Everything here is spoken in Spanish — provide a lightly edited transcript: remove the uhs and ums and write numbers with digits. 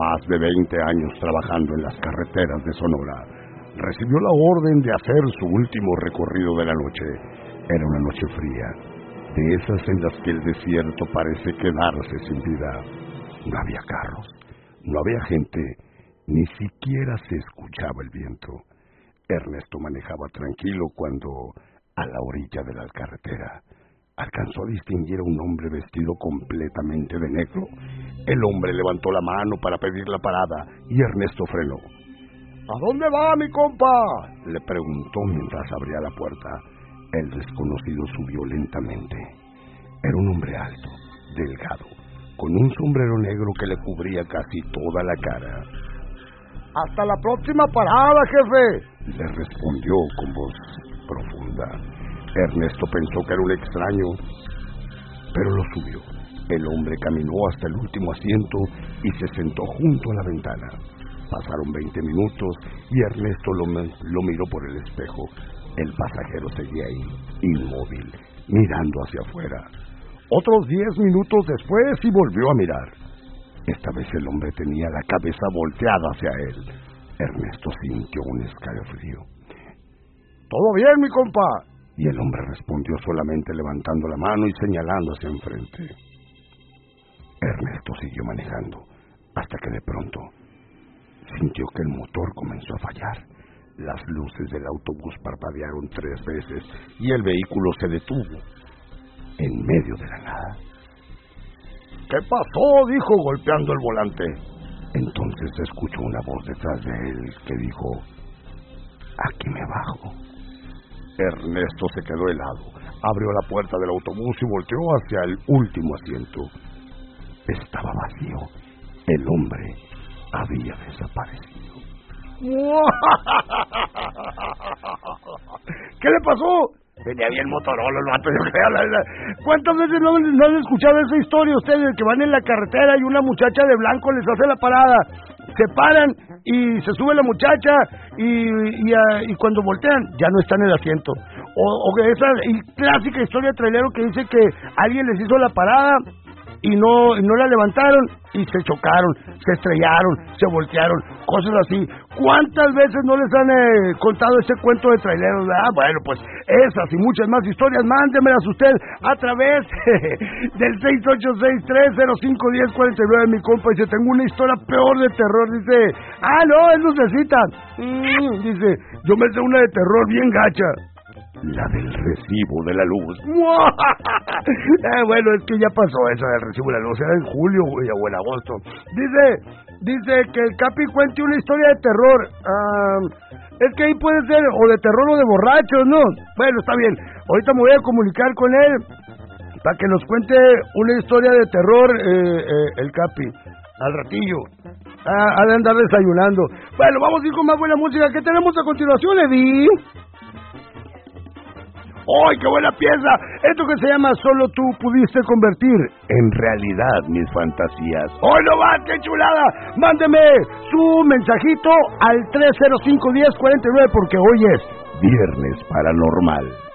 más de 20 años trabajando en las carreteras de Sonora, recibió la orden de hacer su último recorrido de la noche. Era una noche fría, de esas en las que el desierto parece quedarse sin vida. No había carros, no había gente, ni siquiera se escuchaba el viento. Ernesto manejaba tranquilo cuando, a la orilla de la carretera, alcanzó a distinguir a un hombre vestido completamente de negro. El hombre levantó la mano para pedir la parada y Ernesto frenó. ¿A dónde va, mi compa?, le preguntó mientras abría la puerta. El desconocido subió lentamente. Era un hombre alto, delgado, con un sombrero negro que le cubría casi toda la cara. «Hasta la próxima parada, jefe», le respondió con voz profunda. Ernesto pensó que era un extraño, pero lo subió. El hombre caminó hasta el último asiento y se sentó junto a la ventana. Pasaron 20 minutos y Ernesto lo miró por el espejo. El pasajero seguía ahí, inmóvil, mirando hacia afuera. Otros 10 minutos después y volvió a mirar. Esta vez el hombre tenía la cabeza volteada hacia él. Ernesto sintió un escalofrío. «¿Todo bien, mi compa?», y el hombre respondió solamente levantando la mano y señalando hacia enfrente. Ernesto siguió manejando, hasta que de pronto sintió que el motor comenzó a fallar. Las luces del autobús parpadearon 3 veces y el vehículo se detuvo en medio de la nada. «¿Qué pasó?», dijo golpeando el volante. Entonces se escuchó una voz detrás de él que dijo: «Aquí me bajo». Ernesto se quedó helado, abrió la puerta del autobús y volteó hacia el último asiento. Estaba vacío. El hombre había desaparecido. ¿Qué le pasó? Venía bien Motorola el vato, yo creo. ¿Cuántas veces no han escuchado esa historia ustedes, que van en la carretera y una muchacha de blanco les hace la parada? Se paran y se sube la muchacha y cuando voltean ya no está en el asiento. O esa clásica historia de trailero que dice que alguien les hizo la parada y no la levantaron y se chocaron, se estrellaron, se voltearon, cosas así. ¿Cuántas veces no les han contado ese cuento de traileros? Bueno, pues esas y muchas más historias, mándemelas usted a través del 6863051049. Mi compa dice: tengo una historia peor de terror. Dice: no, es lucecita. Dice: yo me sé una de terror bien gacha. La del recibo de la luz. Bueno, es que ya pasó esa del recibo de la luz. Era en julio o en agosto. Dice que el Capi cuente una historia de terror. Es que ahí puede ser o de terror o de borrachos, ¿no? Bueno, está bien. Ahorita me voy a comunicar con él para que nos cuente una historia de terror, el Capi. Al ratillo. Ha de andar desayunando. Bueno, vamos a ir con más buena música. ¿Qué tenemos a continuación, Eddie? ¡Ay, qué buena pieza! Esto que se llama Solo tú pudiste convertir en realidad mis fantasías. ¡Ay, no va! ¡Qué chulada! Mándeme su mensajito al 305-1049 porque hoy es Viernes Paranormal.